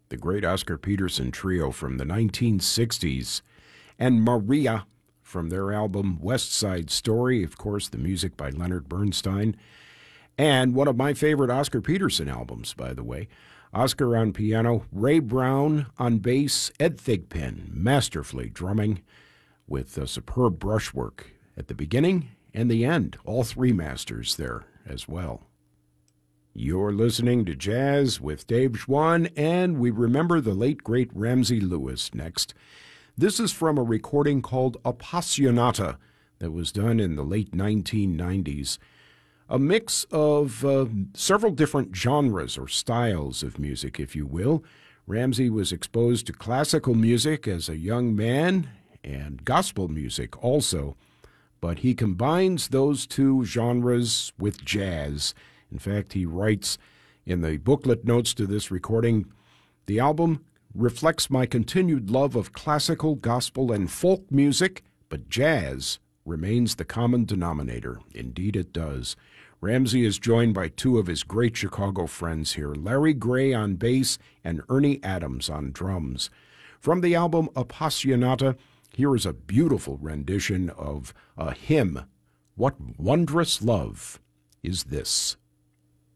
the great Oscar Peterson trio from the 1960s, and Maria from their album West Side Story, of course, the music by Leonard Bernstein, and one of my favorite Oscar Peterson albums, by the way. Oscar on piano, Ray Brown on bass, Ed Thigpen masterfully drumming with superb brushwork at the beginning and the end. All three masters there as well. You're listening to Jazz with Dave Schwann, and we remember the late, great Ramsey Lewis next. This is from a recording called Appassionata that was done in the late 1990s. A mix of several different genres or styles of music, if you will. Ramsey was exposed to classical music as a young man and gospel music also, but he combines those two genres with jazz. In fact, he writes in the booklet notes to this recording, "The album reflects my continued love of classical, gospel, and folk music, but jazz remains the common denominator." Indeed it does. Ramsey is joined by two of his great Chicago friends here, Larry Gray on bass and Ernie Adams on drums. From the album Appassionata, here is a beautiful rendition of a hymn, "What Wondrous Love Is This?"